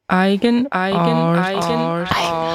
Eigenart.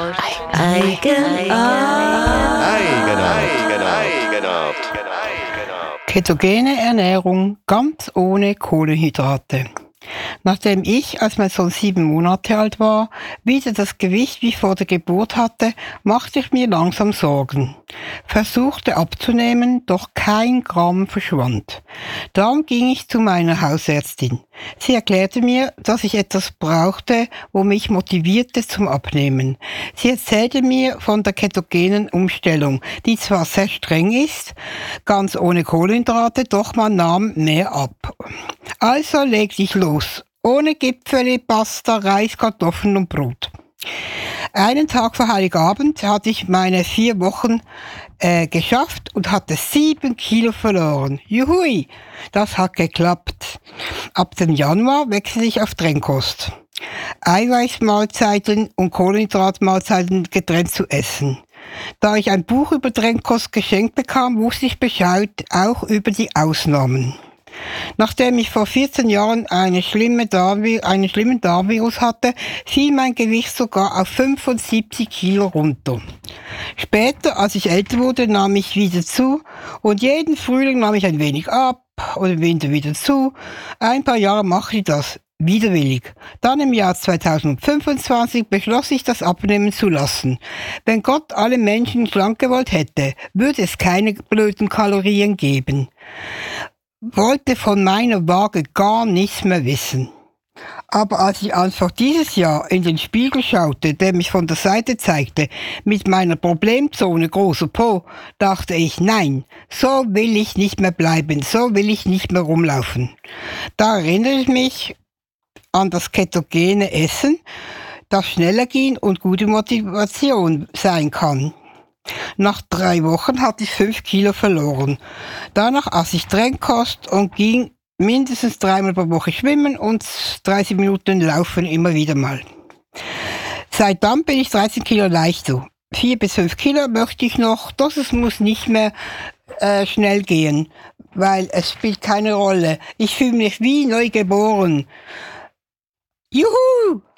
Ketogene Ernährung ganz ohne Kohlenhydrate. Nachdem ich, als mein Sohn 7 Monate alt war, wieder das Gewicht wie vor der Geburt hatte, machte ich mir langsam Sorgen. Versuchte abzunehmen, doch kein Gramm verschwand. Darum ging ich zu meiner Hausärztin. Sie erklärte mir, dass ich etwas brauchte, wo mich motivierte zum Abnehmen. Sie erzählte mir von der ketogenen Umstellung, die zwar sehr streng ist, ganz ohne Kohlenhydrate, doch man nahm mehr ab. Also legte ich los. Ohne Gipfeli, Pasta, Reis, Kartoffeln und Brot. Einen Tag vor Heiligabend hatte ich meine 4 Wochen geschafft und hatte 7 Kilo verloren. Juhui, das hat geklappt. Ab dem Januar wechselte ich auf Trennkost. Eiweißmahlzeiten und Kohlenhydratmahlzeiten getrennt zu essen. Da ich ein Buch über Trennkost geschenkt bekam, wusste ich Bescheid, auch über die Ausnahmen. Nachdem ich vor 14 Jahren einen schlimmen Darmvirus hatte, fiel mein Gewicht sogar auf 75 Kilo runter. Später, als ich älter wurde, nahm ich wieder zu und jeden Frühling nahm ich ein wenig ab und im Winter wieder zu. Ein paar Jahre machte ich das widerwillig. Dann im Jahr 2025 beschloss ich, das Abnehmen zu lassen. Wenn Gott alle Menschen schlank gewollt hätte, würde es keine blöden Kalorien geben. Wollte von meiner Waage gar nichts mehr wissen. Aber als ich Anfang dieses Jahr in den Spiegel schaute, der mich von der Seite zeigte, mit meiner Problemzone großer Po, dachte ich, nein, so will ich nicht mehr bleiben, so will ich nicht mehr rumlaufen. Da erinnere ich mich an das ketogene Essen, das schneller ging und gute Motivation sein kann. Nach 3 Wochen hatte ich 5 Kilo verloren. Danach aß ich Trennkost und ging mindestens 3-mal pro Woche schwimmen und 30 Minuten laufen immer wieder mal. Seit dann bin ich 13 Kilo leichter. 4 bis 5 Kilo möchte ich noch, doch es muss nicht mehr schnell gehen, weil es spielt keine Rolle. Ich fühle mich wie neu geboren. Juhu!